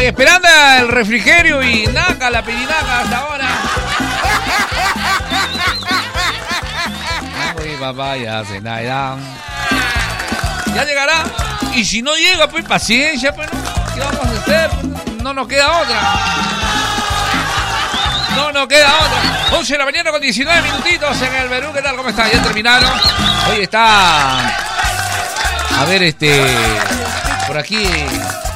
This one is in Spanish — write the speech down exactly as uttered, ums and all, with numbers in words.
Oye, esperando el refrigerio y naca, la pirinaca hasta ahora. Uy, papá, ya se nada. Ya llegará. Y si no llega, pues paciencia, pues no. ¿Qué vamos a hacer? No nos queda otra. No nos queda otra. once de la mañana con diecinueve minutitos en el Perú. ¿Qué tal? ¿Cómo está? Ya terminaron. Hoy está... A ver, este... Por aquí...